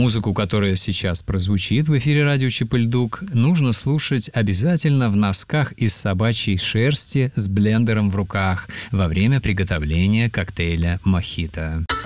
Музыку, которая сейчас прозвучит в эфире радио Чип-и-Ль-Дук, нужно слушать обязательно в носках из собачьей шерсти с блендером в руках во время приготовления коктейля мохито.